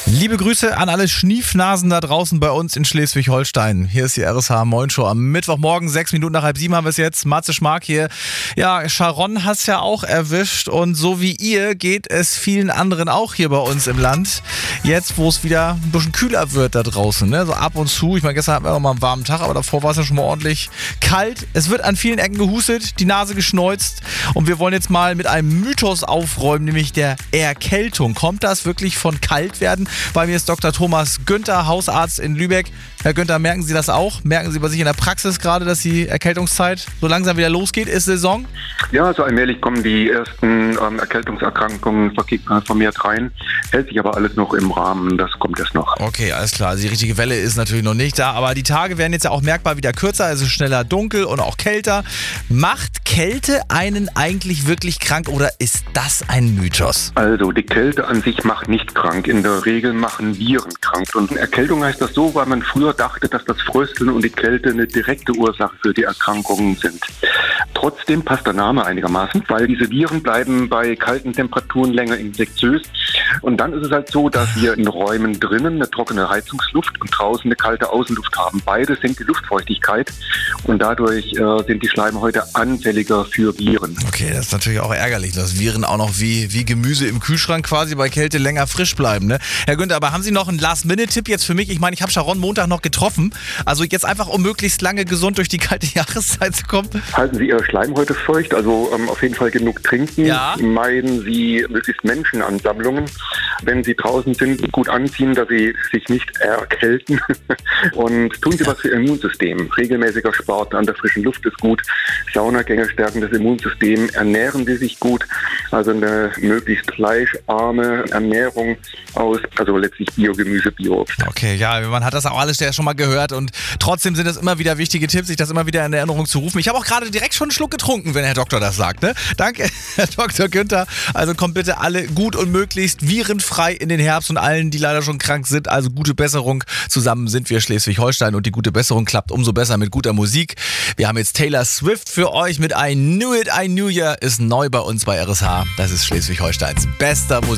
Liebe Grüße an alle Schniefnasen da draußen bei uns in Schleswig-Holstein. Hier ist die RSH Moin Show am Mittwochmorgen, 6 Minuten nach 6:30 haben wir es jetzt. Matze Schmark hier. Ja, Sharon hat es ja auch erwischt und so wie ihr geht es vielen anderen auch hier bei uns im Land. Jetzt, wo es wieder ein bisschen kühler wird da draußen, ne? So ab und zu. Ich meine, gestern hatten wir noch mal einen warmen Tag, aber davor war es ja schon mal ordentlich kalt. Es wird an vielen Ecken gehustet, die Nase geschneuzt und wir wollen jetzt mal mit einem Mythos aufräumen, nämlich der Erkältung. Kommt das wirklich von kalt werden? Bei mir ist Dr. Thomas Günther, Hausarzt in Lübeck. Herr Günther, merken Sie das auch? Merken Sie bei sich in der Praxis gerade, dass die Erkältungszeit so langsam wieder losgeht? Ist Saison? Ja, also allmählich kommen die ersten Erkältungserkrankungen vermehrt rein. Hält sich aber alles noch im Rahmen, das kommt erst noch. Okay, alles klar. Also die richtige Welle ist natürlich noch nicht da, aber die Tage werden jetzt ja auch merkbar wieder kürzer, also schneller dunkel und auch kälter. Macht Kälte einen eigentlich wirklich krank oder ist das ein Mythos? Also die Kälte an sich macht nicht krank. In der Regel machen Viren krank. Und Erkältung heißt das so, weil man früher dachte, dass das Frösteln und die Kälte eine direkte Ursache für die Erkrankungen sind. Trotzdem passt der Name einigermaßen, weil diese Viren bleiben bei kalten Temperaturen länger infektiös. Und dann ist es halt so, dass wir in Räumen drinnen eine trockene Heizungsluft und draußen eine kalte Außenluft haben. Beides senkt die Luftfeuchtigkeit und dadurch sind die Schleimhäute anfälliger für Viren. Okay, das ist natürlich auch ärgerlich, dass Viren auch noch wie Gemüse im Kühlschrank quasi bei Kälte länger frisch bleiben, ne? Herr Günther, aber haben Sie noch einen Last-Minute-Tipp jetzt für mich? Ich meine, ich habe Sharon Montag noch getroffen. Also jetzt einfach, um möglichst lange gesund durch die kalte Jahreszeit zu kommen. Halten Sie Ihre Schleimhäute feucht, also auf jeden Fall genug trinken. Ja. Meiden Sie möglichst Menschenansammlungen. Wenn Sie draußen sind, gut anziehen, dass Sie sich nicht erkälten. Und tun Sie was für Ihr Immunsystem. Regelmäßiger Sport an der frischen Luft ist gut. Saunagänge stärken das Immunsystem. Ernähren Sie sich gut. Also eine möglichst fleischarme Ernährung aus, also letztlich Biogemüse, Bioobst. Okay, ja, man hat das auch alles ja schon mal gehört und trotzdem sind es immer wieder wichtige Tipps, sich das immer wieder in Erinnerung zu rufen. Ich habe auch gerade direkt schon einen Schluck getrunken, wenn Herr Doktor das sagt, ne? Danke, Herr Dr. Günther. Also kommt bitte alle gut und möglichst virenfrei in den Herbst und allen, die leider schon krank sind. Also gute Besserung. Zusammen sind wir Schleswig-Holstein und die gute Besserung klappt umso besser mit guter Musik. Wir haben jetzt Taylor Swift für euch mit I Knew It, I Knew Ya ist neu bei uns bei RSH. Das ist Schleswig-Holsteins bester Musik.